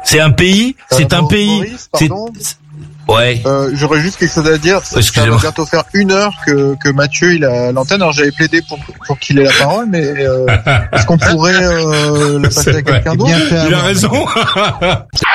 C'est un pays. C'est un pays. Maurice, pardon. Ouais. J'aurais juste quelque chose à dire. Ça va bientôt faire 1 heure que Mathieu il a l'antenne. Alors j'avais plaidé pour qu'il ait la parole, mais est-ce qu'on pourrait le passer à quelqu'un d'autre? Il a raison.